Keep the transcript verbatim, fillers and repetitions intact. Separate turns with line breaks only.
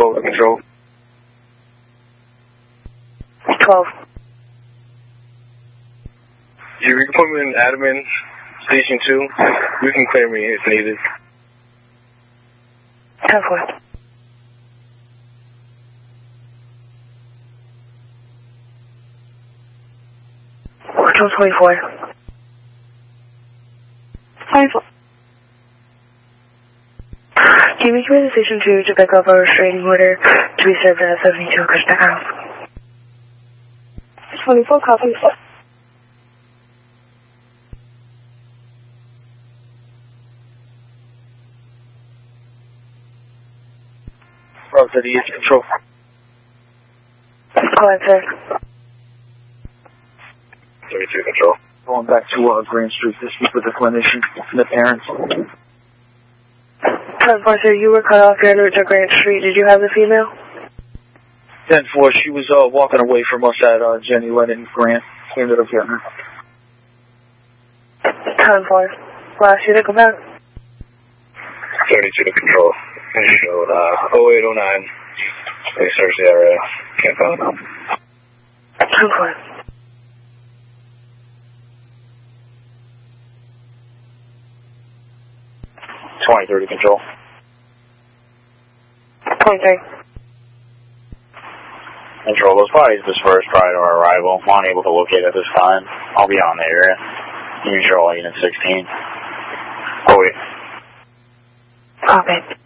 twelve control.
twelve.
You can put me in admin, station two. You can clear me if needed.
ten four. Control twenty-four. twenty-four. Can you make me the station two to pick up a restraining order to be served at seventy-two Krishna House? twenty-four, copy.
Route thirty-eight control.
Go ahead, sir.
thirty-two control.
Going back to uh, Grand Street to speak with the clinician and the parents.
ten four, sir, you were cut off your route to Grand Street. Did you have the female?
ten four, she was uh, walking away from us at uh, Jenny Lennon Grant. We ended up getting her.
ten four. Last you to come back.
thirty-two control. Showed uh, oh eight oh nine. They searched the area. Can't find them.
ten four.
twenty thirty control.
twenty-three.
Control, those bodies dispersed prior to our arrival. I'm unable to locate at this time. I'll be on the area. You can control Unit sixteen.
Oh, wait.
Copy.